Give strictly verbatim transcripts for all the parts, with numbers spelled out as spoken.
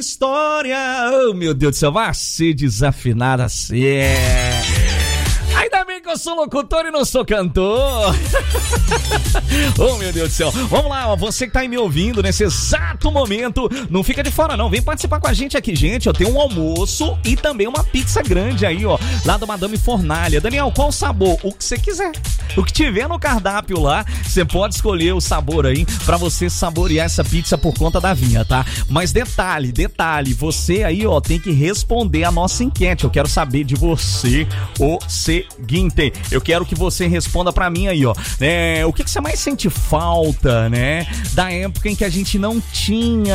História, oh meu Deus do céu, vai ser desafinada assim. Ainda bem que eu sou locutor e não sou cantor. Oh, meu Deus do céu. Vamos lá, ó, você que tá aí me ouvindo nesse exato momento, não fica de fora não, vem participar com a gente aqui, gente. Eu tenho um almoço e também uma pizza grande aí, ó, lá do Madame Fornalha. Daniel, qual o sabor? O que você quiser. O que tiver no cardápio lá, você pode escolher o sabor aí pra você saborear essa pizza por conta da vinha, tá? Mas detalhe, detalhe, você aí, ó, tem que responder a nossa enquete. Eu quero saber de você o seguinte, eu quero que você responda pra mim aí, ó, é, o que, que você mais sente falta, né, da época em que a gente não tinha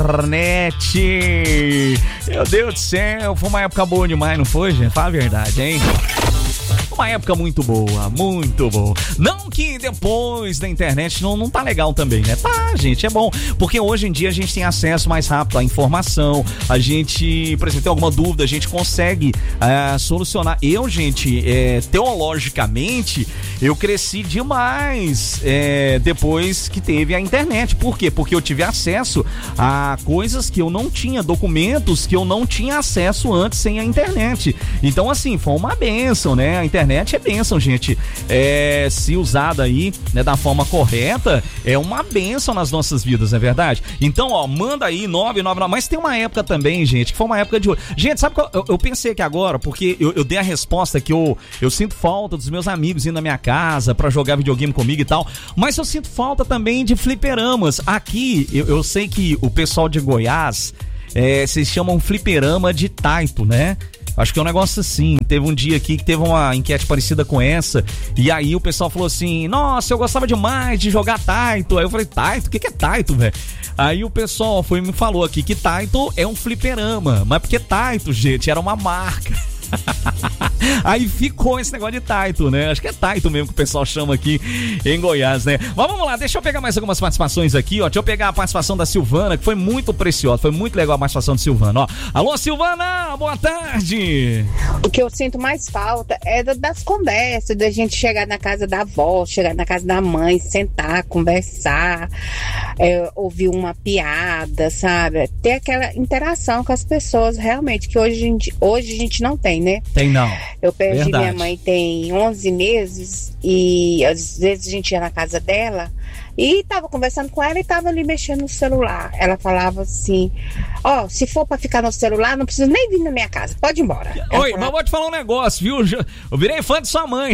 internet. Meu Deus do céu, foi uma época boa demais, não foi, gente? Fala a verdade, hein? Uma época muito boa, muito boa. Não que depois da internet não, não tá legal também, né? Tá, gente, é bom. Porque hoje em dia a gente tem acesso mais rápido à informação. A gente, por exemplo, tem alguma dúvida, a gente consegue uh, solucionar. Eu, gente, é, teologicamente, eu cresci demais é, depois que teve a internet. Por quê? Porque eu tive acesso a coisas que eu não tinha, documentos que eu não tinha acesso antes sem a internet. Então, assim, foi uma bênção, né? A internet é bênção, gente. É, se usada aí, né, da forma correta, é uma bênção nas nossas vidas, não é verdade? Então, ó, manda aí nove nove nove. Mas tem uma época também, gente, que foi uma época de... Gente, sabe que eu, eu pensei que agora, porque eu, eu dei a resposta que eu, eu sinto falta dos meus amigos indo na minha casa pra jogar videogame comigo e tal, mas eu sinto falta também de fliperamas. Aqui, eu, eu sei que o pessoal de Goiás, é, vocês chamam fliperama de taito, né? Acho que é um negócio assim. Teve um dia aqui que teve uma enquete parecida com essa, e aí o pessoal falou assim: nossa, eu gostava demais de jogar taito. Aí eu falei: taito? O que, que é taito, velho? Aí o pessoal foi, me falou aqui que taito é um fliperama, mas porque taito, gente, era uma marca. Aí ficou esse negócio de taito, né? Acho que é taito mesmo que o pessoal chama aqui em Goiás, né? Mas vamos lá, deixa eu pegar mais algumas participações aqui, ó. Deixa eu pegar a participação da Silvana, que foi muito preciosa, foi muito legal a participação de Silvana, ó. Alô, Silvana, boa tarde! O que eu sinto mais falta é das conversas, da gente chegar na casa da avó, chegar na casa da mãe, sentar, conversar, é, ouvir uma piada, sabe? Ter aquela interação com as pessoas, realmente, que hoje, hoje a gente não tem, né? Tem não. Eu perdi Verdade. Minha mãe tem onze meses e às vezes a gente ia na casa dela e tava conversando com ela e tava ali mexendo no celular. Ela falava assim: ó, oh, se for pra ficar no celular, não precisa nem vir na minha casa, pode ir embora. Ela Oi, falava... mas vou te falar um negócio, viu? Eu virei fã de sua mãe.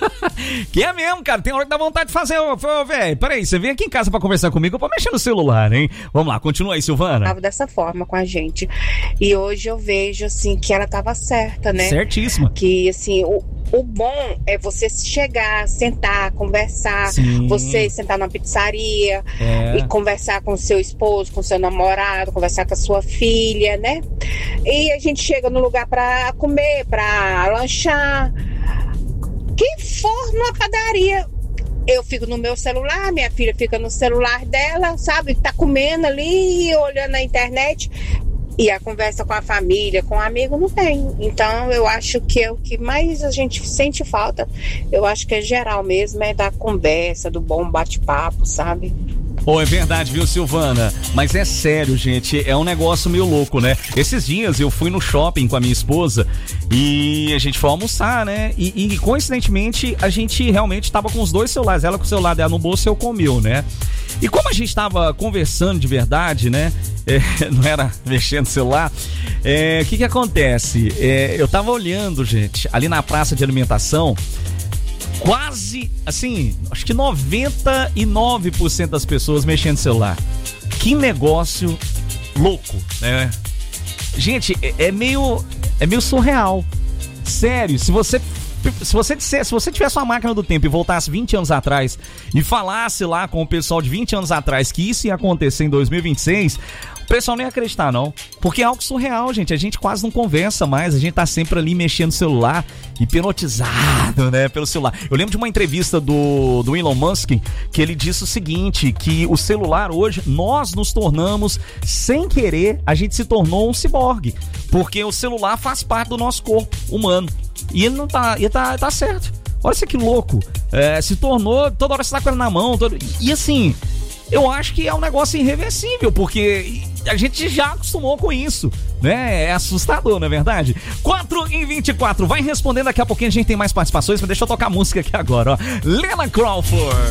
Que é mesmo, cara, tem hora que dá vontade de fazer. Ô, velho, peraí, você vem aqui em casa pra conversar comigo pra mexer no celular, hein? Vamos lá, continua aí, Silvana. Tava dessa forma com a gente. E hoje eu vejo, assim, que ela tava certa, né? Certíssima. Que, assim, o, o bom é você chegar, sentar, conversar. Sim. Você sentar numa pizzaria é. e conversar com o seu esposo, com o seu namorado, conversar com a sua filha, né? E a gente chega no lugar pra comer, pra lanchar. Quem for numa padaria, eu fico no meu celular, minha filha fica no celular dela, sabe? Tá comendo ali, olhando na internet. E a conversa com a família, com o amigo, não tem. Então, eu acho que é o que mais a gente sente falta. Eu acho que é geral mesmo, é da conversa, do bom bate-papo, sabe? Oh, é verdade, viu, Silvana? Mas é sério, gente, é um negócio meio louco, né? Esses dias eu fui no shopping com a minha esposa e a gente foi almoçar, né? E, e coincidentemente, a gente realmente tava com os dois celulares. Ela com o celular dela no bolso e eu com o meu, né? E como a gente tava conversando de verdade, né? É, não era mexendo no celular. O é, que que acontece? É, eu tava olhando, gente, ali na praça de alimentação, quase, assim, acho que noventa e nove por cento das pessoas mexendo no celular. Que negócio louco, né? Gente, é, é meio é meio surreal. Sério, se você se você disser, se você tivesse uma máquina do tempo e voltasse vinte anos atrás e falasse lá com o pessoal de vinte anos atrás que isso ia acontecer em dois mil e vinte e seis, o pessoal não ia acreditar, não. Porque é algo surreal, gente. A gente quase não conversa mais. A gente tá sempre ali mexendo no celular, hipnotizado, né, pelo celular. Eu lembro de uma entrevista do, do Elon Musk, que ele disse o seguinte, que o celular hoje, nós nos tornamos, sem querer, a gente se tornou um ciborgue. Porque o celular faz parte do nosso corpo humano. E ele não tá, ele tá, tá certo. Olha isso que louco. É, se tornou, toda hora você tá com ele na mão. Todo... E assim... eu acho que é um negócio irreversível, porque a gente já acostumou com isso, né? É assustador, não é verdade? quatro e vinte e quatro, vai respondendo, daqui a pouquinho a gente tem mais participações, mas deixa eu tocar música aqui agora, ó. Lena Crawford.